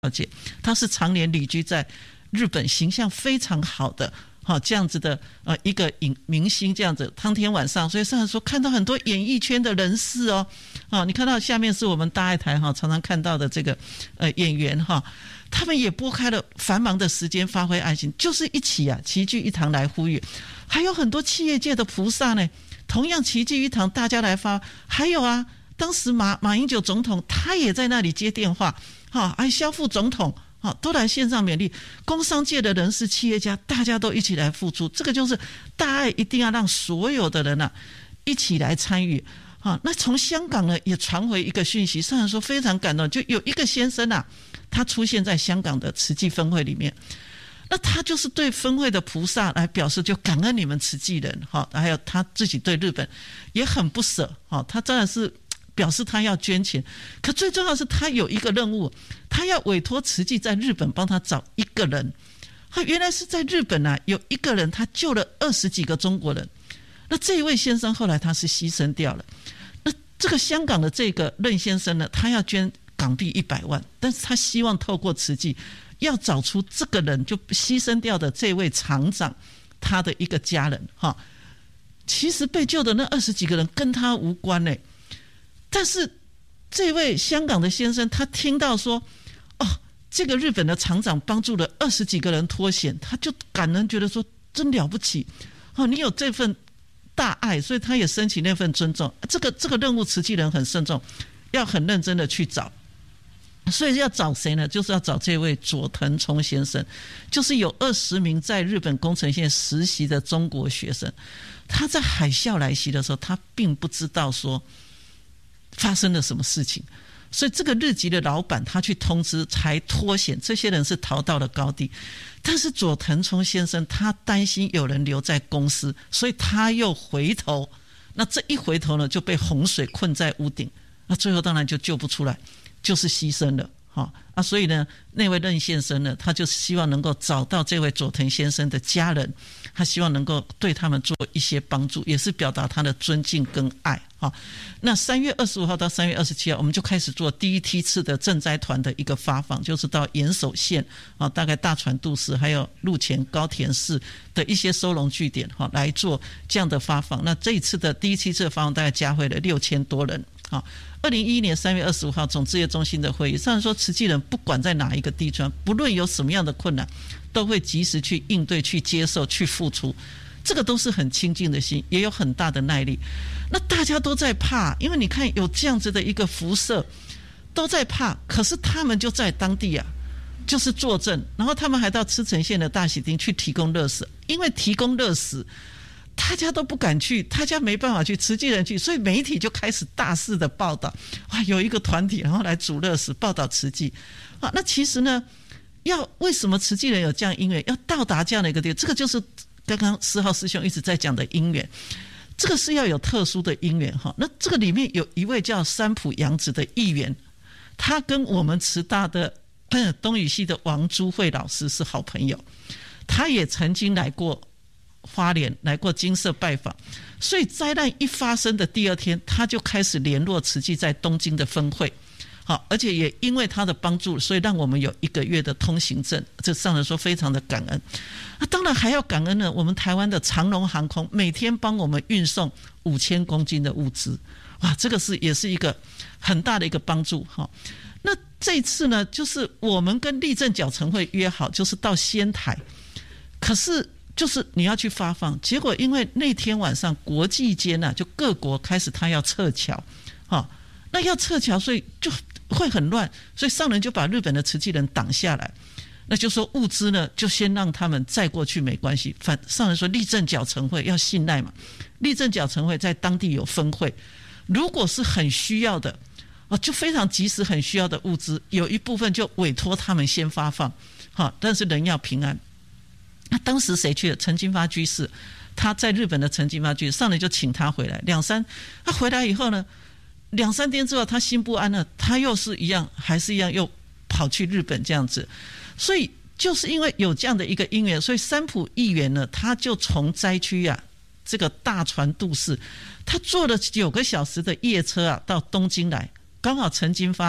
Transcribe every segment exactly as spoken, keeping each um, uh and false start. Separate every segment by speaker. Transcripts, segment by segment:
Speaker 1: 解，他是常年旅居在日本，形象非常好的好这样子的呃一个影明星这样子，当天晚上，所以上来说看到很多演艺圈的人士哦，啊，你看到下面是我们大爱台哈常常看到的这个呃演员哈，他们也拨开了繁忙的时间发挥爱心，就是一起啊齐聚一堂来呼吁，还有很多企业界的菩萨呢，同样齐聚一堂，大家来发，还有啊，当时马马英九总统他也在那里接电话，哈，还萧副总统。好，都来线上勉励工商界的人士、企业家，大家都一起来付出。这个就是大爱，一定要让所有的人啊一起来参与。好，那从香港呢也传回一个讯息，上人说非常感动，就有一个先生啊，他出现在香港的慈济分会里面，那他就是对分会的菩萨来表示，就感恩你们慈济人。好，还有他自己对日本也很不舍。好，他真的是。表示他要捐钱，可最重要的是他有一个任务，他要委托慈济在日本帮他找一个人。他原来是在日本啊，有一个人他救了二十几个中国人，那这一位先生后来他是牺牲掉了。那这个香港的这个任先生呢，他要捐港币一百万，但是他希望透过慈济要找出这个人就牺牲掉的这位厂长他的一个家人哈。其实被救的那二十几个人跟他无关呢。但是这位香港的先生他听到说哦，这个日本的厂长帮助了二十几个人脱险，他就感恩，觉得说真了不起哦，你有这份大爱，所以他也升起那份尊重。这个这个任务慈济人很慎重，要很认真的去找。所以要找谁呢？就是要找这位佐藤聪先生，就是有二十名在日本宫城县实习的中国学生。他在海啸来袭的时候，他并不知道说发生了什么事情，所以这个日籍的老板他去通知才脱险，这些人是逃到了高地。但是佐藤聪先生他担心有人留在公司，所以他又回头，那这一回头呢就被洪水困在屋顶，那最后当然就救不出来，就是牺牲了。好啊，所以呢，那位任先生呢，他就希望能够找到这位佐藤先生的家人，他希望能够对他们做一些帮助，也是表达他的尊敬跟爱。好，那三月二十五号到三月二十七号，我们就开始做第一梯次的赈灾团的一个发放，就是到岩手县啊，大概大船渡市还有陆前高田市的一些收容据点，哈，来做这样的发放。那这一次的第一梯次的发放，大概加回了六千多人。好，二零一一年三月二十五号总志业中心的会议上说，慈济人不管在哪一个地方，不论有什么样的困难，都会及时去应对、去接受、去付出，这个都是很清净的心，也有很大的耐力。那大家都在怕，因为你看有这样子的一个辐射，都在怕，可是他们就在当地啊，就是坐镇，然后他们还到赤城县的大喜町去提供热食，因为提供热食大家都不敢去，大家没办法去，慈济人去，所以媒体就开始大肆的报道。哇，有一个团体然后来煮热食报道慈济啊。那其实呢，要为什么慈济人有这样因缘，要到达这样的一个地方，这个就是刚刚四号师兄一直在讲的因缘，这个是要有特殊的因缘哈。那这个里面有一位叫三浦洋子的议员，他跟我们慈大的东语系的王珠慧老师是好朋友，他也曾经来过花莲，来过金色拜访，所以灾难一发生的第二天，他就开始联络慈济在东京的分会。好，而且也因为他的帮助，所以让我们有一个月的通行证，这上人说非常的感恩。那当然还要感恩呢，我们台湾的长荣航空每天帮我们运送五千公斤的物资，哇，这个是也是一个很大的一个帮助哈。那这次呢，就是我们跟立正矫成会约好，就是到仙台，可是就是你要去发放，结果因为那天晚上国际间啊，就各国开始他要撤侨，哈，那要撤侨，所以就会很乱，所以上人就把日本的慈济人挡下来，那就说物资呢，就先让他们载过去没关系。反上人说立正矫成会要信赖嘛，立正矫成会在当地有分会，如果是很需要的，哦，就非常及时很需要的物资，有一部分就委托他们先发放，哈，但是人要平安。那当时谁去了？陈金发居士，他在日本的陈金发居士，上人就请他回来。两三，他回来以后呢，两三天之后他心不安了，他又是一样，还是一样又跑去日本这样子。所以就是因为有这样的一个因缘，所以三浦议员呢，他就从灾区啊这个大船渡市，他坐了九个小时的夜车啊到东京来，刚好陈金发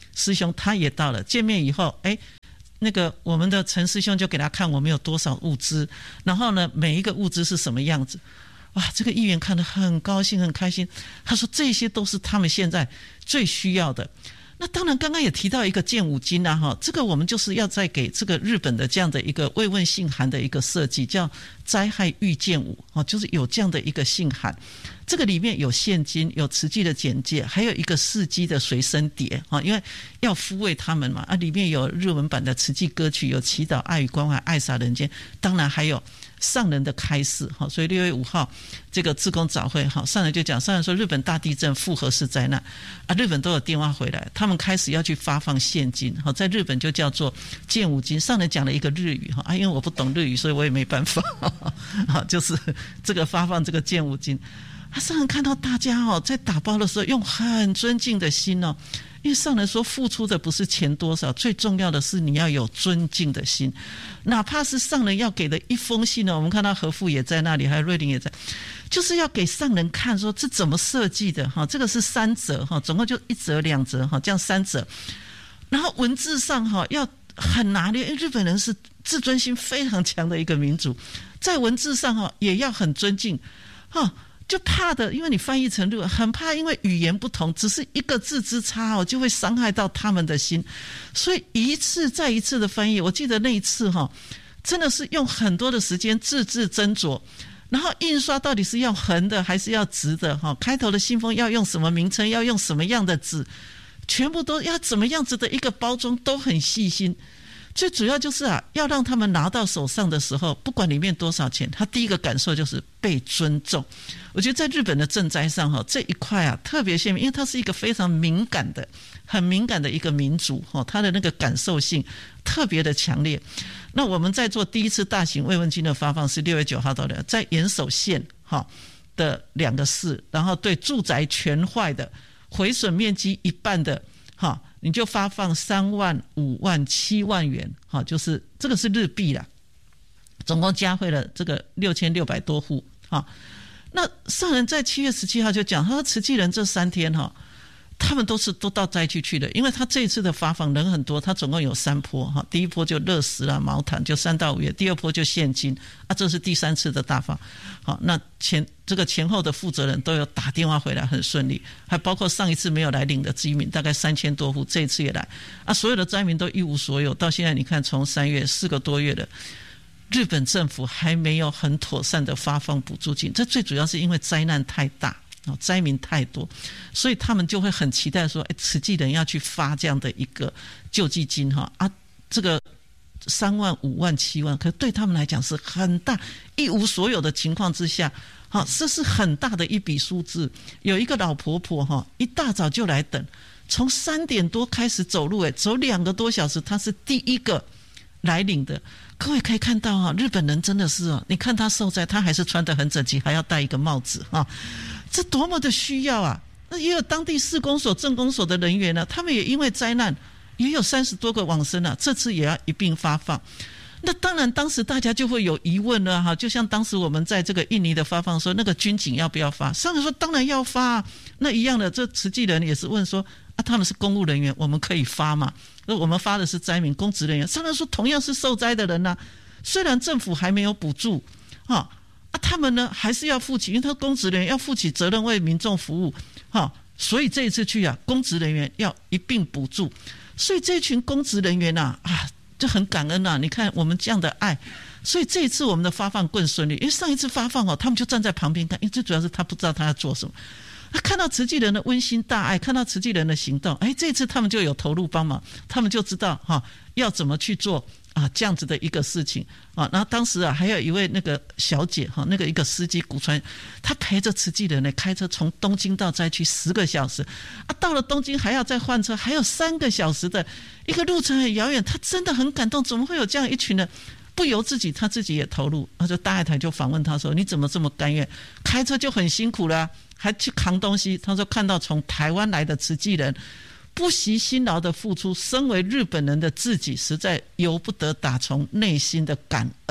Speaker 1: 师兄他也到了，见面以后，哎，那个我们的陈师兄就给他看我们有多少物资，然后呢，每一个物资是什么样子。哇，这个议员看得很高兴很开心，他说这些都是他们现在最需要的。那当然刚刚也提到一个建五金啊哈，这个我们就是要再给这个日本的这样的一个慰问信函的一个设计，叫灾害遇建五，就是有这样的一个信函。这个里面有现金，有慈济的简介，还有一个四机的随身碟，因为要抚慰他们嘛，啊，里面有日文版的慈济歌曲，有祈祷、爱与关怀、爱洒人间，当然还有上人的开示。所以六月五号这个志工早会，上人就讲，上人说日本大地震复合式灾难啊，日本都有电话回来，他们开始要去发放现金，在日本就叫做建五金。上人讲了一个日语啊，因为我不懂日语，所以我也没办法，就是这个发放这个建五金。他上人看到大家哦，在打包的时候用很尊敬的心哦，因为上人说付出的不是钱多少，最重要的是你要有尊敬的心。哪怕是上人要给的一封信呢，我们看到和父也在那里，还有瑞玲也在，就是要给上人看说这怎么设计的哈，这个是三折哈，总共就一折两折哈，这样三折。然后文字上哈要很拿捏，因为日本人是自尊心非常强的一个民族，在文字上哈也要很尊敬哈。就怕的，因为你翻译成日文，很怕因为语言不同，只是一个字之差哦，就会伤害到他们的心。所以一次再一次的翻译，我记得那一次哈，真的是用很多的时间字字斟酌，然后印刷到底是要横的还是要直的哈，开头的信封要用什么名称，要用什么样的纸，全部都要怎么样子的一个包装，都很细心。最主要就是啊，要让他们拿到手上的时候，不管里面多少钱，他第一个感受就是被尊重。我觉得在日本的赈灾上哈，这一块啊特别鲜明，因为它是一个非常敏感的、很敏感的一个民族哈，它的那个感受性特别的强烈。那我们在做第一次大型慰问金的发放是六月九号到的，在岩手县哈的两个市，然后对住宅全坏的、毁损面积一半的哈。你就发放三万、五万、七万元，哈，就是这个是日币啦，总共加惠了这个六千六百多户，哈。那上人在七月十七号就讲，他说慈济人这三天哈，他们都是都到灾区去的，因为他这一次的发放人很多，他总共有三波哈，第一波就热食啦、毛毯，就三到五月，第二波就现金啊，这是第三次的大放，好，那前这个前后的负责人都有打电话回来，很顺利，还包括上一次没有来领的居民，大概三千多户，这一次也来啊，所有的灾民都一无所有，到现在你看，从三月四个多月了。日本政府还没有很妥善的发放补助金，这最主要是因为灾难太大，灾民太多，所以他们就会很期待说，哎，慈济人要去发这样的一个救济金哈啊，这个三万、五万、七万，可对他们来讲是很大，一无所有的情况之下，哈，这是很大的一笔数字。有一个老婆婆哈，一大早就来等，从三点多开始走路，哎，走两个多小时，她是第一个来领的。各位可以看到啊，日本人真的是哦，你看他受灾，他还是穿得很整齐，还要戴一个帽子啊，这多么的需要啊！那也有当地市公所、镇公所的人员呢、啊，他们也因为灾难也有三十多个往生啊，这次也要一并发放。那当然，当时大家就会有疑问了哈，就像当时我们在这个印尼的发放说，那个军警要不要发？上人说当然要发啊。那一样的，这慈济人也是问说啊，他们是公务人员，我们可以发吗？我们发的是灾民公职人员，上人说同样是受灾的人呐、啊，虽然政府还没有补助啊，啊他们呢还是要负起，因为他公职人员要负起责任为民众服务啊，所以这一次去啊，公职人员要一并补助，所以这群公职人员呐 啊, 啊就很感恩啊，你看我们这样的爱，所以这一次我们的发放更顺利，因为上一次发放哦，他们就站在旁边看，因为最主要是他不知道他要做什么。他看到慈济人的温馨大爱，看到慈济人的行动，哎，这次他们就有投入帮忙，他们就知道哈、啊、要怎么去做啊这样子的一个事情啊。然后当时啊还有一位那个小姐哈、啊，那个一个司机古川，他陪着慈济人呢开车从东京到灾区十个小时啊，到了东京还要再换车，还有三个小时的一个路程很遥远，他真的很感动，怎么会有这样一群人？不由自己，他自己也投入。他就大爱台就访问他说：“你怎么这么甘愿？开车就很辛苦了、啊，还去扛东西。”他说：“看到从台湾来的慈济人不惜辛劳的付出，身为日本人的自己，实在由不得打从内心的感恩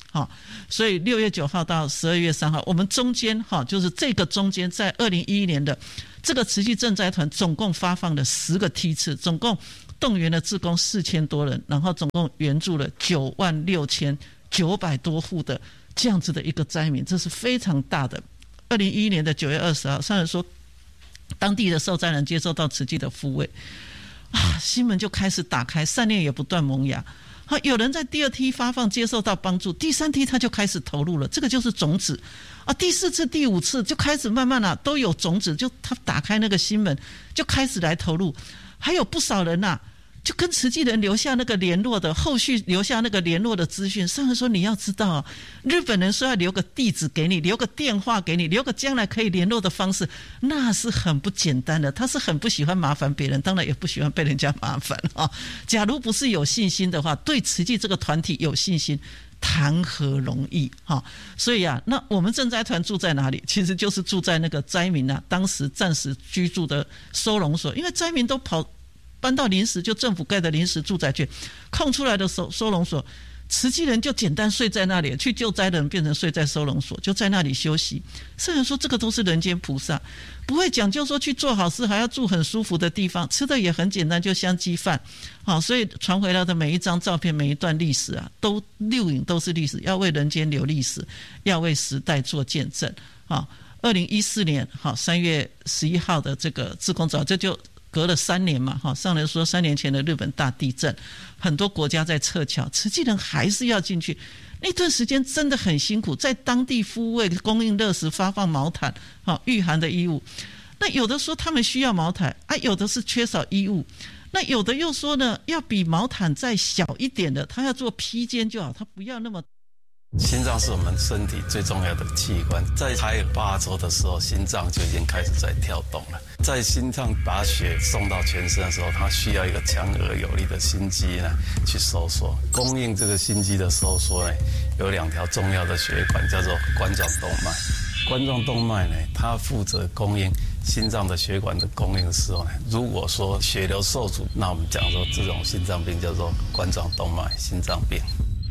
Speaker 1: 好，所以六月九号到十二月三号，我们中间哈，就是这个中间，在二零一一年的这个慈济赈灾团总共发放了十个梯次，总共动员了志工四千多人，然后总共援助了九万六千九百多户的这样子的一个灾民，这是非常大的。二零一一年的九月二十号，上人说，当地的受灾人接受到慈济的抚慰啊，心门就开始打开，善念也不断萌芽。好，有人在第二梯发放接受到帮助，第三梯他就开始投入了，这个就是种子啊。第四次、第五次就开始慢慢啊都有种子，就他打开那个心门，就开始来投入。还有不少人啊，就跟慈济人留下那个联络的，后续留下那个联络的资讯。上人说你要知道啊，日本人说要留个地址给你，留个电话给你，留个将来可以联络的方式，那是很不简单的。他是很不喜欢麻烦别人，当然也不喜欢被人家麻烦啊。假如不是有信心的话，对慈济这个团体有信心，谈何容易哈！所以啊，那我们赈灾团住在哪里？其实就是住在那个灾民啊，当时暂时居住的收容所，因为灾民都跑。搬到临时就政府盖的临时住宅区，空出来的收收容所，慈济人就简单睡在那里，去救灾的人变成睡在收容所，就在那里休息。圣人说这个都是人间菩萨，不会讲究说去做好事还要住很舒服的地方，吃的也很简单，就香鸡饭。好，所以传回来的每一张照片、每一段历史啊，都录影都是历史，要为人间留历史，要为时代做见证。好，二零一四年好三月十一号的这个志工早，这就。隔了三年嘛，哈，上人说三年前的日本大地震，很多国家在撤侨，慈济人还是要进去。那段时间真的很辛苦，在当地抚慰、供应热食、发放毛毯、哈御寒的衣物。那有的说他们需要毛毯啊，有的是缺少衣物，那有的又说呢，要比毛毯再小一点的，他要做披肩就好，他不要那么。
Speaker 2: 心脏是我们身体最重要的器官，在还有八周的时候，心脏就已经开始在跳动了。在心脏把血送到全身的时候，它需要一个强而有力的心肌呢去收缩。供应这个心肌的收缩呢，有两条重要的血管，叫做冠状动脉。冠状动脉呢，它负责供应心脏的血管的供应的时候呢，如果说血流受阻，那我们讲说这种心脏病叫做冠状动脉心脏病。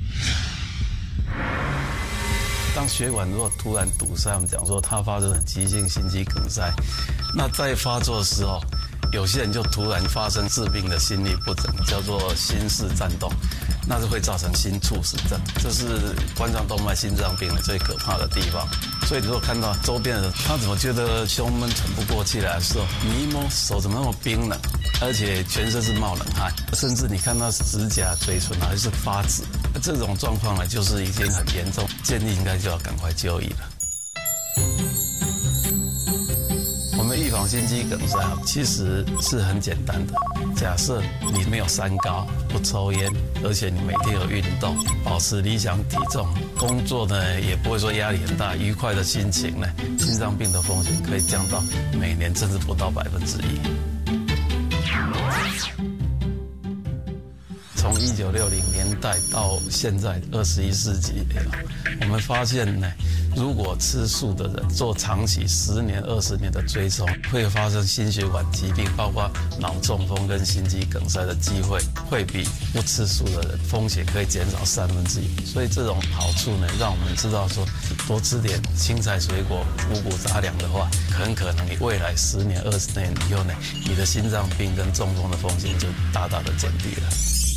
Speaker 2: 当血管如果突然堵塞，我们讲说它发生了急性心肌梗塞，那在发作的时候，有些人就突然发生致命的心律不整，叫做心室颤动，那是会造成心猝死症，这是冠状动脉心脏病的最可怕的地方。所以如果看到周边的人，他怎么觉得胸闷喘不过气来的时候，你一摸手怎么那么冰冷，而且全身是冒冷汗，甚至你看到指甲、嘴唇还是发紫，这种状况呢，就是已经很严重，建议应该就要赶快就医了。我们预防心肌梗塞其实是很简单的。假设你没有三高，不抽烟，而且你每天有运动，保持理想体重，工作呢也不会说压力很大，愉快的心情呢，心脏病的风险可以降到每年甚至不到百分之一。从一九六零年代到现在二十一世纪，我们发现呢，如果吃素的人做长期十年、二十年的追踪，会发生心血管疾病，包括脑中风跟心肌梗塞的机会，会比不吃素的人风险可以减少三分之一。所以这种好处呢，让我们知道说，多吃点青菜、水果、五谷杂粮的话，很可能你未来十年、二十年以后呢，你的心脏病跟中风的风险就大大的减低了。